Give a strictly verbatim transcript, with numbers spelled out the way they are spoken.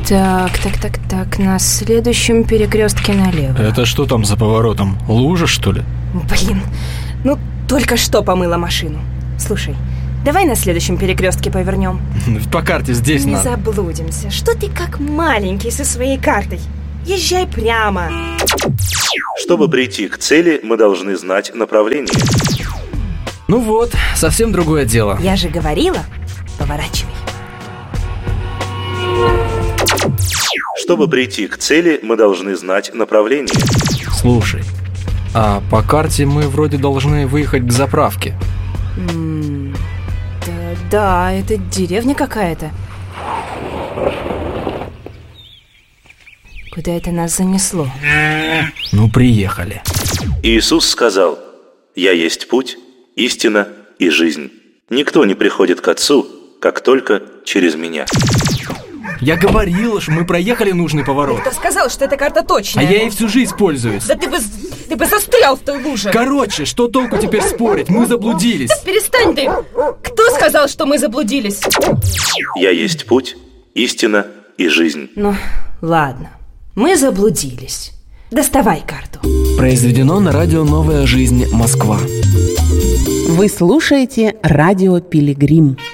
Так, так, так, так, на следующем перекрестке налево. Это что там за поворотом? Лужа, что ли? Блин, ну только что помыла машину. Слушай, давай на следующем перекрестке повернем. По карте здесь Не надо. Не заблудимся. Что ты как маленький со своей картой? Езжай прямо. Чтобы прийти к цели, мы должны знать направление. Ну вот, совсем другое дело. Я же говорила, поворачивай. Чтобы прийти к цели, мы должны знать направление. Слушай, а по карте мы вроде должны выехать к заправке. М-м, да, да, это деревня какая-то. Куда это нас занесло? Ну, приехали. Иисус сказал: «Я есть путь, истина и жизнь. Никто не приходит к Отцу, как только через Меня». Я говорил, что мы проехали нужный поворот. Кто сказал, что эта карта точная? А я ей всю жизнь пользуюсь. Да ты бы, ты бы застрял в той луже. Короче, что толку теперь спорить? Мы заблудились. Да перестань ты! Кто сказал, что мы заблудились? «Я есть путь, истина и жизнь». Ну, ладно. Мы заблудились. Доставай карту. Произведено на радио «Новая жизнь. Москва». Вы слушаете радио «Пилигрим».